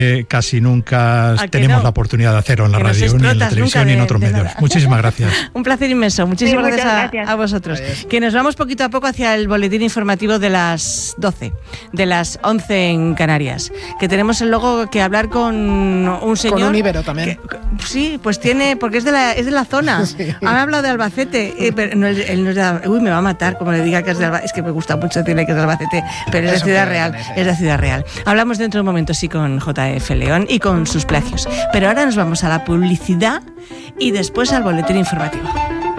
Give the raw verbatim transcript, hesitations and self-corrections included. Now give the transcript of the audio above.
Eh, casi nunca tenemos no? la oportunidad de hacerlo en la que radio, ni en la televisión, de, ni en otros medios. nada. Muchísimas gracias. Un placer inmenso. Muchísimas Sí, gracias, a, gracias a vosotros. Adiós. Que nos vamos poquito a poco hacia el boletín informativo de las doce, de las once en Canarias. Que tenemos luego que hablar con un señor. Con un íbero también. Que, sí, pues tiene, porque es de la, es de la zona. Sí. Han hablado de Albacete. Eh, pero no, él no es de, uy, me va a matar como le diga que es de Albacete. Es que me gusta mucho decirle que es de Albacete, pero es de Eso Ciudad que Real. es, Es de Ciudad Real. Hablamos dentro de un momento, sí, con J F León y con sus plagios. Pero ahora nos vamos a la publicidad y después al boletín informativo.